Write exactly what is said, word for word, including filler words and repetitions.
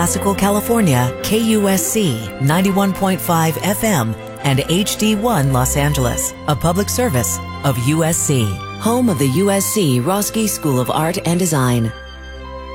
Classical California, K U S C ninety-one point five F M and H D one Los Angeles, a public service of U S C, home of the U S C Roski School of Art and Design.